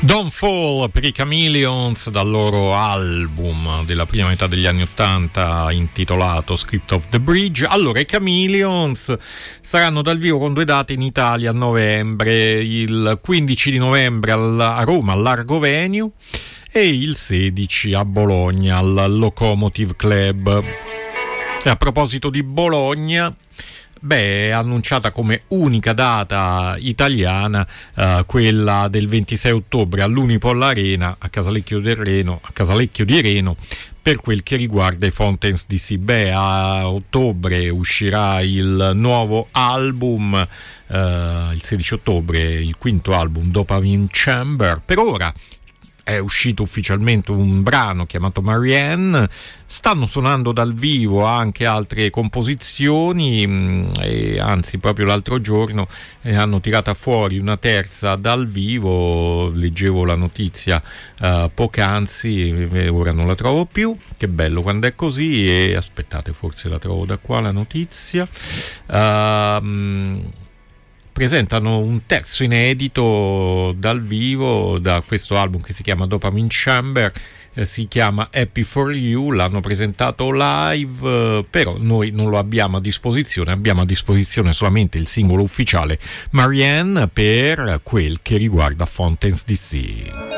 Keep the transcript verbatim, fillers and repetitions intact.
Don't Fall per i Chameleons dal loro album della prima metà degli anni ottanta intitolato Script of the Bridge. Allora, i Chameleons saranno dal vivo con due date in Italia a novembre, il quindici di novembre a Roma al Largo Venue e il sedici a Bologna al Locomotive Club. E a proposito di Bologna, beh, è annunciata come unica data italiana eh, quella del ventisei ottobre all'Unipol Arena a Casalecchio del Reno, a Casalecchio di Reno, per quel che riguarda i Fountains D C. Beh, a ottobre uscirà il nuovo album, eh, il sedici ottobre il quinto album Dopamine Chamber. Per ora è uscito ufficialmente un brano chiamato Marianne, stanno suonando dal vivo anche altre composizioni e anzi proprio l'altro giorno ne hanno tirata fuori una terza dal vivo, leggevo la notizia uh, poc'anzi, ora non la trovo più, che bello quando è così, e aspettate, forse la trovo da qua la notizia. Uh, presentano un terzo inedito dal vivo da questo album che si chiama Dopamine Chamber, eh, si chiama Happy for You, l'hanno presentato live, eh, però noi non lo abbiamo a disposizione, abbiamo a disposizione solamente il singolo ufficiale Marianne per quel che riguarda Fountains D C.